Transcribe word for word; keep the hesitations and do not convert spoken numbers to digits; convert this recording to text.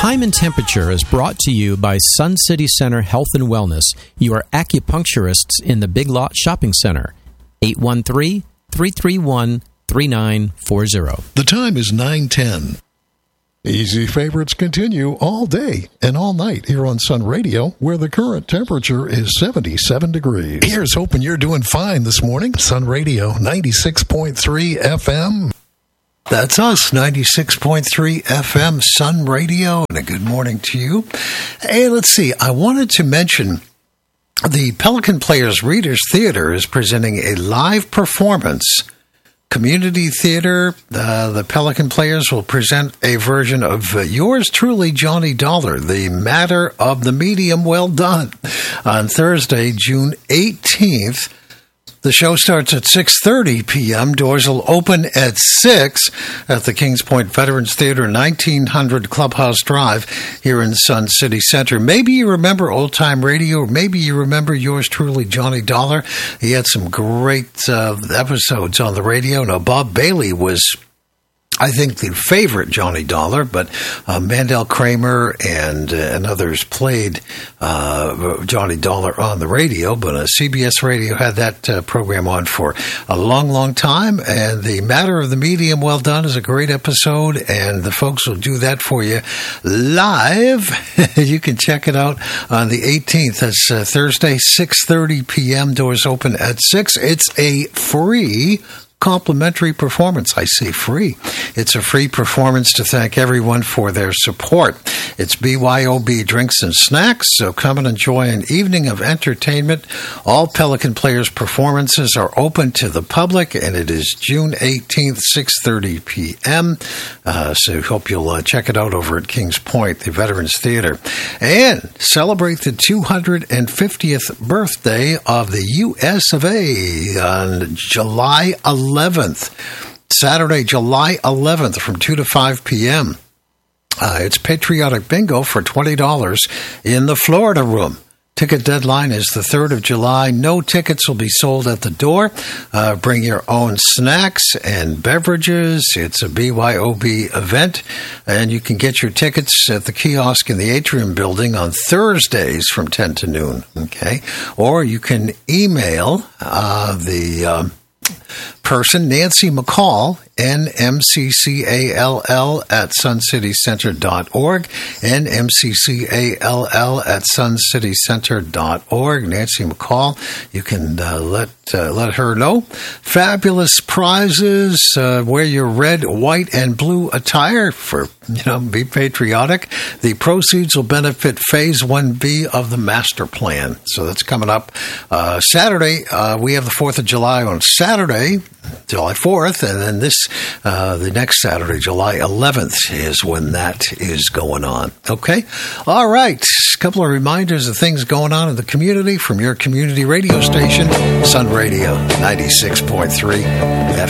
Time and Temperature is brought to you by Sun City Center Health and Wellness, your acupuncturists in the Big Lot Shopping Center. eight one three, three three one, three nine four zero. The time is nine ten. Easy favorites continue all day and all night here on Sun Radio, where the current temperature is seventy-seven degrees. Here's hoping you're doing fine this morning. Sun Radio, ninety-six point three F M. That's us, ninety-six point three F M, Sun Radio, and a good morning to you. Hey, let's see. I wanted to mention the Pelican Players Readers Theater is presenting a live performance. Community Theater, uh, the Pelican Players will present a version of uh, yours truly, Johnny Dollar, The Matter of the Medium Well Done, on Thursday, June eighteenth. The show starts at six thirty p.m. Doors will open at six at the Kings Point Veterans Theater, nineteen hundred Clubhouse Drive here in Sun City Center. Maybe you remember Old Time Radio, or maybe you remember yours truly, Johnny Dollar. He had some great uh, episodes on the radio. Now, Bob Bailey was, I think, the favorite Johnny Dollar, but uh, Mandel Kramer and uh, and others played uh, Johnny Dollar on the radio, but uh, C B S Radio had that uh, program on for a long, long time, and The Matter of the Medium Well Done is a great episode, and the folks will do that for you live. You can check it out on the eighteenth. That's uh, Thursday, six thirty p.m. Doors open at six. It's a free complimentary performance. I say free. It's a free performance to thank everyone for their support. It's B Y O B Drinks and Snacks, so come and enjoy an evening of entertainment. All Pelican Players performances are open to the public, and it is June eighteenth, six thirty p.m. Uh, so hope you'll uh, check it out over at Kings Point, the Veterans Theater. And celebrate the two hundred fiftieth birthday of the U S of A on July eleventh. Saturday, July eleventh from two to five p.m. Uh, it's Patriotic Bingo for twenty dollars in the Florida Room. Ticket deadline is the third of July. No tickets will be sold at the door. Uh, bring your own snacks and beverages. It's a B Y O B event, and you can get your tickets at the kiosk in the Atrium Building on Thursdays from ten to noon. Okay, or you can email uh, the Um, person, Nancy McCall, N M C C A L L at sun city center dot org, N M C C A L L at sun city center dot org. Nancy McCall, you can uh, let uh, let her know. Fabulous prizes. Uh, wear your red, white, and blue attire for, you know, be patriotic. The proceeds will benefit Phase one B of the master plan. So that's coming up uh, Saturday. Uh, we have the fourth of July on Saturday, July fourth, and then this, uh, the next Saturday, July eleventh, is when that is going on. Okay? All right. A couple of reminders of things going on in the community from your community radio station, Sun Radio, ninety-six point three F M.